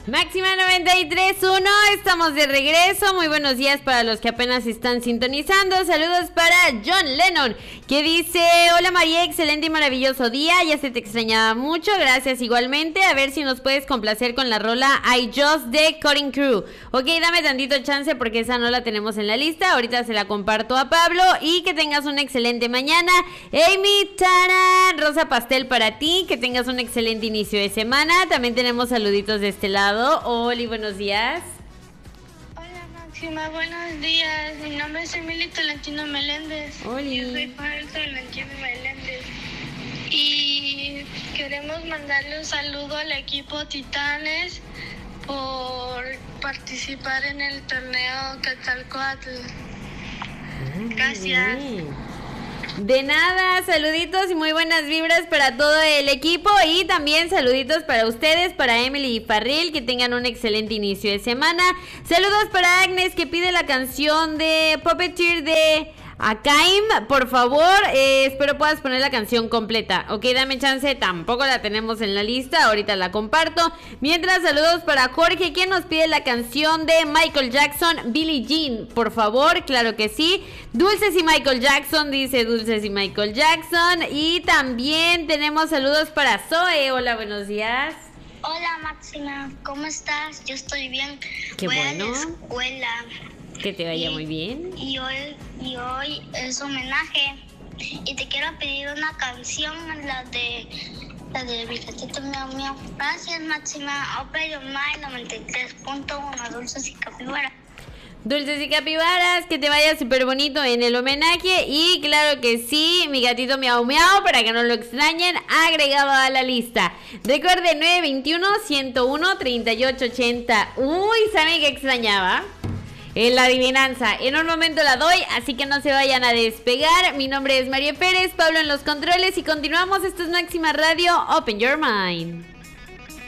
Máxima 93.1, estamos de regreso. Muy buenos días para los que apenas están sintonizando. Saludos para John Lennon, que dice: hola María, excelente y maravilloso día. Ya se te extrañaba mucho, gracias igualmente. A ver si nos puedes complacer con la rola I Just de Cutting Crew. Ok, dame tantito chance porque esa no la tenemos en la lista. Ahorita se la comparto a Pablo. Y que tengas una excelente mañana. Amy, Tara, Rosa Pastel para ti. Que tengas un excelente inicio de semana. También tenemos saluditos de este lado. Oli, buenos días. Hola Máxima, buenos días. Mi nombre es Emily Tolentino Meléndez. Oli. Yo soy Pablo Tolentino Meléndez. Y queremos mandarle un saludo al equipo Titanes por participar en el torneo Quetzalcóatl. Gracias. De nada, saluditos y muy buenas vibras para todo el equipo. Y también saluditos para ustedes, para Emily y Farril, que tengan un excelente inicio de semana. Saludos para Agnes, que pide la canción de Puppeteer de Akaim, por favor. Espero puedas poner la canción completa. Ok, dame chance, tampoco la tenemos en la lista, ahorita la comparto. Mientras, saludos para Jorge, quien nos pide la canción de Michael Jackson, Billie Jean, por favor. Claro que sí. Dulces y Michael Jackson, dice Dulces y Michael Jackson. Y también tenemos saludos para Zoe. Hola, buenos días. Hola Máxima, ¿cómo estás? Yo estoy bien. Qué Voy bueno. a la escuela. Que te vaya muy bien. Y hoy es homenaje. Y te quiero pedir una canción, la de Mi Gatito Miau Miau. Gracias Máxima. Open Your Mind 93.1, Dulces y Capibaras. Dulces y capibaras, que te vaya súper bonito en el homenaje. Y claro que sí, mi gatito miau miau, para que no lo extrañen, agregado a la lista. Recuerde 921-101-3880. Uy, ¿saben qué extrañaba? La adivinanza. En un momento la doy, así que no se vayan a despegar. Mi nombre es María Pérez, Pablo en los controles y continuamos. Esto es Máxima Radio, Open Your Mind.